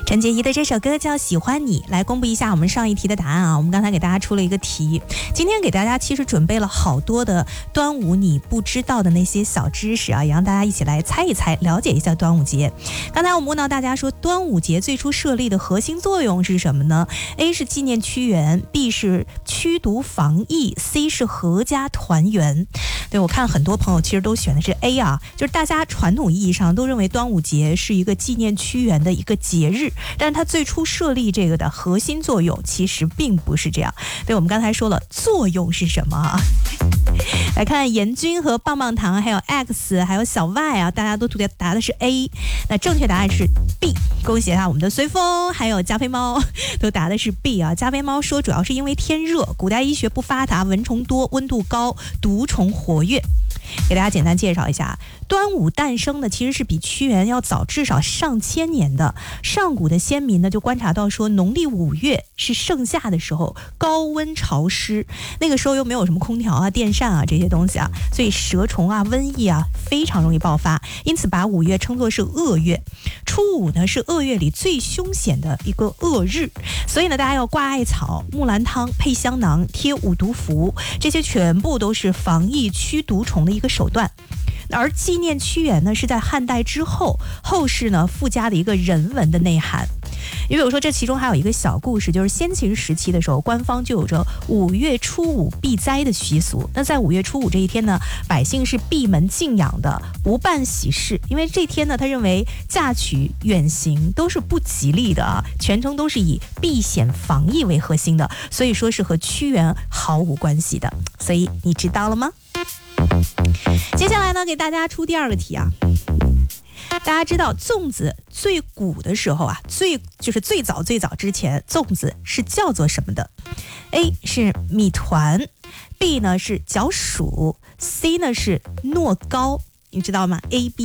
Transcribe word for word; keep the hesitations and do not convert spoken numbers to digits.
陈洁仪的这首歌叫《喜欢你》。来公布一下我们上一题的答案啊！我们刚才给大家出了一个题，今天给大家其实准备了好多的端午你不知道的那些小知识啊，也让大家一起来猜一猜，了解一下端午节。刚才我们问到大家说，端午节最初设立的核心作用是什么呢？ A 是纪念屈原， B 是驱毒防疫， C 是阖家团圆。对，我看很多朋友其实都选的是 A 啊，就是大家传统意义上都认为端午节是一个纪念屈原的一个节日，但是它最初设立这个的核心作用其实并不是这样。对，我们刚才说了作用是什么啊？来看严军和棒棒糖还有 X 还有小 Y 啊，大家都答的是 A， 那正确答案是 B。 恭喜一下我们的随风还有加菲猫都答的是 B 啊。加菲猫说主要是因为天热，古代医学不发达，蚊虫多，温度高，毒虫活跃。给大家简单介绍一下，端午诞生的其实是比屈原要早至少上千年的。上古的先民呢就观察到说，农历五月是盛夏的时候，高温潮湿，那个时候又没有什么空调啊、电扇啊这些东西啊，所以蛇虫啊、瘟疫啊非常容易爆发，因此把五月称作是恶月。初五呢是恶月里最凶险的一个恶日，所以呢大家要挂艾草、木兰汤、配香囊、贴五毒符，这些全部都是防疫驱毒虫的一个手段。而纪念屈原呢是在汉代之后，后世呢附加的一个人文的内涵。因为我说这其中还有一个小故事，就是先秦时期的时候，官方就有着五月初五避灾的习俗。那在五月初五这一天呢，百姓是闭门静养的，不办喜事，因为这天呢他认为嫁娶远行都是不吉利的啊，全程都是以避险防疫为核心的，所以说是和屈原毫无关系的。所以你知道了吗？接下来呢给大家出第二个题啊。大家知道粽子最古的时候啊，最就是最早最早之前，粽子是叫做什么的？ A 是米团， B 呢是角黍， C 呢是糯糕，你知道吗？ A B